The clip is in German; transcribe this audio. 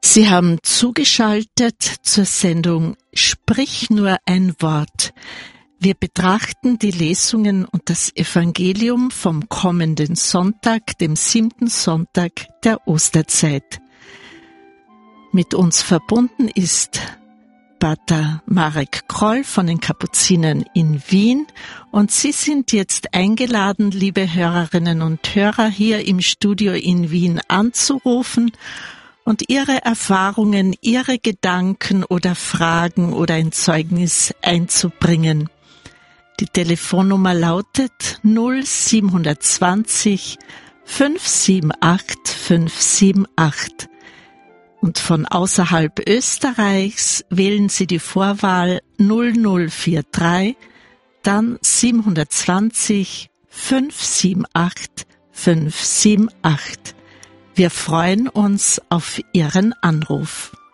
Sie haben zugeschaltet zur Sendung Sprich nur ein Wort. Wir betrachten die Lesungen und das Evangelium vom kommenden Sonntag, dem 7. Sonntag der Osterzeit. Mit uns verbunden ist Pater Marek Kroll von den Kapuzinern in Wien und Sie sind jetzt eingeladen, liebe Hörerinnen und Hörer, hier im Studio in Wien anzurufen und Ihre Erfahrungen, Ihre Gedanken oder Fragen oder ein Zeugnis einzubringen. Die Telefonnummer lautet 0720 578 578. Und von außerhalb Österreichs wählen Sie die Vorwahl 0043, dann 720 578 578. Wir freuen uns auf Ihren Anruf.